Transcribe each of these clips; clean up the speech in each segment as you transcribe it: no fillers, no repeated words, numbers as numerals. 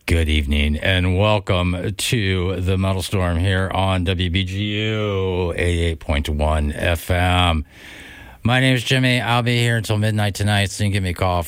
Good evening and welcome to the Metal Storm here on WBGU 88.1 FM. My name is Jimmy. I'll be here until midnight tonight, so you can give me a call,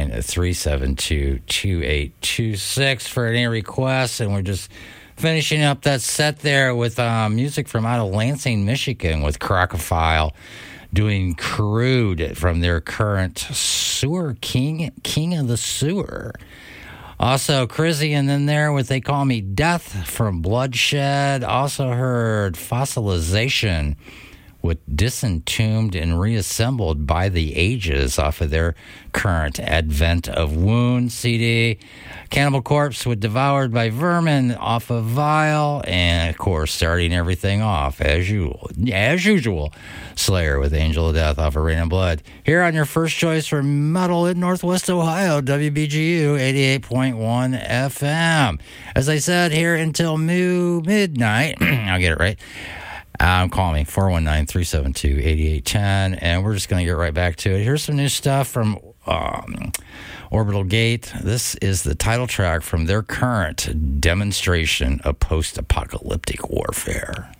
419-372-2826 for any requests. And we're just finishing up that set there with music from out of Lansing, Michigan with Crocofile doing Crude from their current Sewer King of the Sewer. Also, Crizzy, and then there with They Call Me Death from Bloodshed. Also heard Fossilization with Disentombed and Reassembled by the Ages off of their current Advent of Wound CD. Cannibal Corpse with Devoured by Vermin off of Vile. And, of course, starting everything off, as usual, Slayer with Angel of Death off of Rain and Blood. Here on your first choice for metal in Northwest Ohio, WBGU 88.1 FM. As I said, here until midnight. I'll get it right. Call me, 419-372-8810, and we're just going to get right back to it. Here's some new stuff from Orbital Gate. This is the title track from their current Demonstration of Post-Apocalyptic Warfare.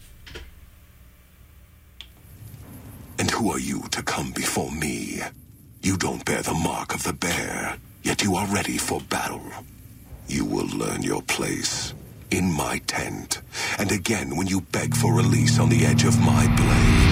And who are you to come before me? You don't bear the mark of the bear, yet you are ready for battle. You will learn your place in my tent, and again when you beg for release on the edge of my blade.